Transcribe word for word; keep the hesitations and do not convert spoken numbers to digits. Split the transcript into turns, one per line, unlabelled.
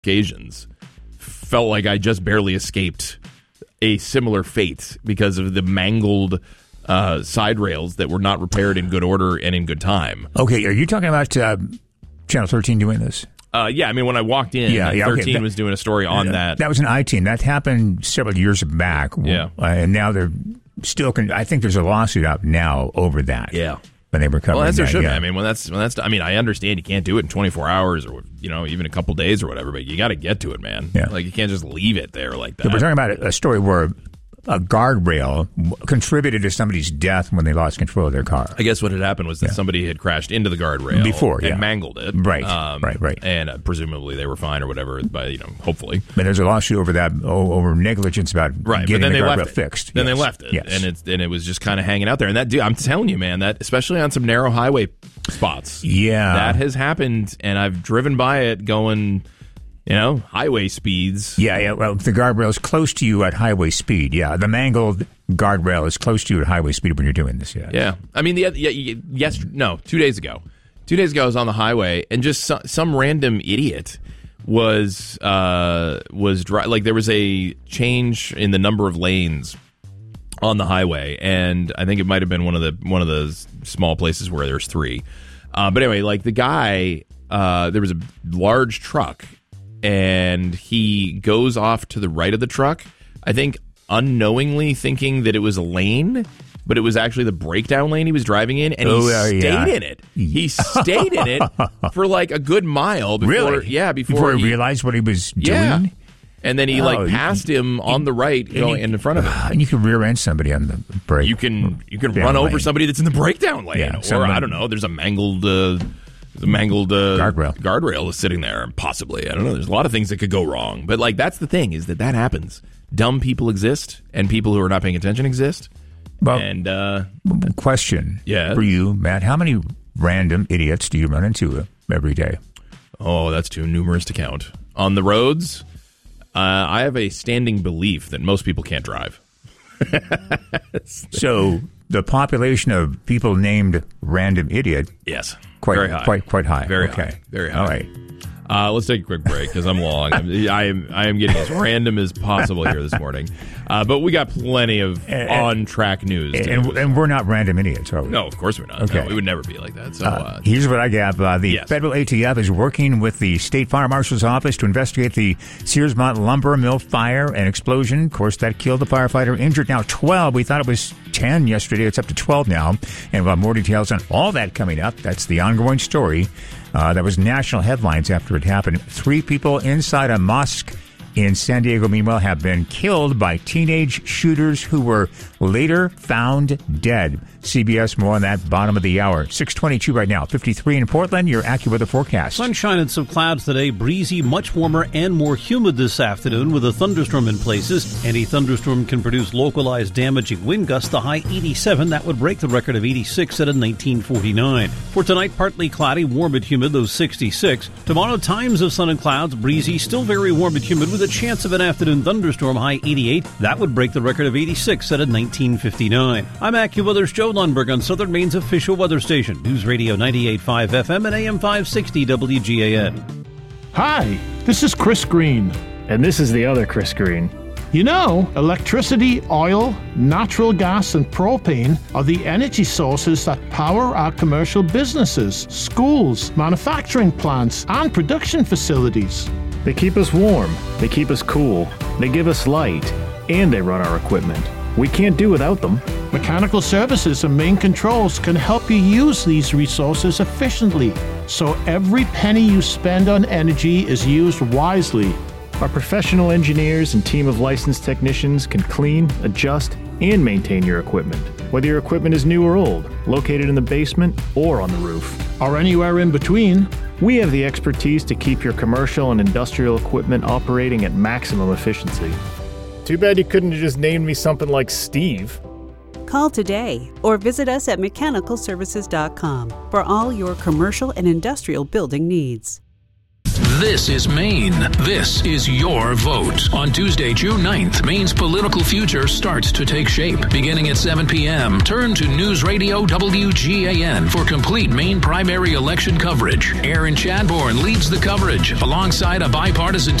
occasions, felt like I just barely escaped a similar fate because of the mangled uh, side rails that were not repaired in good order and in good time.
Okay, are you talking about uh, Channel thirteen doing this?
Uh, yeah, I mean, when I walked in,
yeah, yeah,
thirteen
okay. that,
was doing a story on
uh,
that.
That was an I-team. That happened several years back.
Yeah.
Uh, and now they're still, con- I think there's a lawsuit out now over that.
Yeah.
When they were covering
well, that's there
that,
should
yeah.
be. I mean, when that's when that's. I mean, I understand you can't do it in twenty-four hours or you know even a couple days or whatever, but you got to get to it, man.
Yeah.
Like you can't just leave it there like that.
Yeah, we're talking about a story where a guardrail contributed to somebody's death when they lost control of their car.
I guess what had happened was that
Yeah.
somebody had crashed into the guardrail
Before,
and
yeah.
mangled it.
Right,
um,
right, right.
And uh, presumably they were fine or whatever. By you know, hopefully.
But there's a lawsuit over that oh, over negligence about
Right,
getting
but then
the
they
guardrail
left it.
fixed.
Then
Yes.
they left it,
Yes.
and it's and it was just kind of hanging out there. And that, dude, I'm telling you, man, that especially on some narrow highway spots,
Yeah.
that has happened. And I've driven by it going, you know, highway speeds.
Yeah, yeah. Well, the guardrail is close to you at highway speed. Yeah, the mangled guardrail is close to you at highway speed when you're doing this. Yeah.
Yeah, I mean, the yeah, yes, no, two days ago, two days ago, I was on the highway, and just some, some random idiot was uh, was dri- like there was a change in the number of lanes on the highway, and I think it might have been one of the one of the small places where there's three. Uh, but anyway, like the guy, uh, there was a large truck, and he goes off to the right of the truck. I think unknowingly thinking that it was a lane, but it was actually the breakdown lane he was driving in, and he
Oh, uh,
stayed
yeah.
in it. He stayed in it for like a good mile before,
Really?
yeah, before,
Before he
he
realized what he was
yeah.
doing?
And then he
Oh,
like
you-
passed him on the right, going
you-
in front of him.
And you can rear end somebody on the brake.
You can you can
down
run over
lane.
somebody that's in the breakdown lane,
Yeah,
or
somebody-
I don't know. There's a mangled uh, there's a mangled uh,
Guardrail.
guardrail is sitting there, possibly. I don't know. There's a lot of things that could go wrong, but like that's the thing is that that happens. Dumb people exist, and people who are not paying attention exist.
Well,
And uh,
question
Yeah.
for you, Matt. How many random idiots do you run into every day?
oh, that's too numerous to count on the roads. Uh, I have a standing belief that most people can't drive.
So the population of people named random idiot
Yes,
quite
very high,
quite quite high.
very
okay.
high, very high.
All right.
Uh, let's take a quick break because I'm long. I'm, I am I am getting as random as possible here this morning, uh, but we got plenty of
And-
on track news. to
And,
do.
and we're not random idiots, are we?
no, of course we're not.
Okay.
No, we would never be like that. So
Uh,
uh,
here's what I got. Uh, the
Yes.
federal A T F is working with the state fire marshal's office to investigate the Searsmont lumber mill fire and explosion. Of course, that killed the firefighter, injured now twelve. We thought it was ten yesterday. It's up to twelve now. And we'll have more details on all that coming up. That's the ongoing story. Uh, that was national headlines after it happened. Three people inside a mosque in San Diego, meanwhile, have been killed by teenage shooters who were later found dead. C B S, more on that bottom of the hour. six twenty-two right now. fifty-three in Portland, your AccuWeather forecast.
Sunshine and some clouds today, breezy, much warmer and more humid this afternoon with a thunderstorm in places. Any thunderstorm can produce localized damaging wind gusts. The high eighty-seven, that would break the record of eighty-six set in nineteen forty-nine. For tonight, partly cloudy, warm and humid, those sixty-six. Tomorrow, times of sun and clouds, breezy, still very warm and humid with a chance of an afternoon thunderstorm, high eighty-eight. That would break the record of eighty-six set in nineteen fifty-nine. I'm AccuWeather's Joe Lundberg on Southern Maine's official weather station, News Radio ninety-eight point five F M and A M five sixty W G A N.
Hi, this is Chris Green.
And this is the other Chris Green.
You know, electricity, oil, natural gas, and propane are the energy sources that power our commercial businesses, schools, manufacturing plants, and production facilities.
They keep us warm, they keep us cool, they give us light, and they run our equipment. We can't do without them.
Mechanical Services and Main Controls can help you use these resources efficiently, so every penny you spend on energy is used wisely.
Our professional engineers and team of licensed technicians can clean, adjust, and maintain your equipment, whether your equipment is new or old, located in the basement or on the roof.
Or anywhere in between.
We have the expertise to keep your commercial and industrial equipment operating at maximum efficiency. Too bad you couldn't have just named me something like Steve.
Call today or visit us at mechanical services dot com for all your commercial and industrial building needs.
This is Maine. This is your vote. On Tuesday, June ninth, Maine's political future starts to take shape. Beginning at seven p.m., turn to News Radio W G A N for complete Maine primary election coverage. Aaron Chadbourne leads the coverage alongside a bipartisan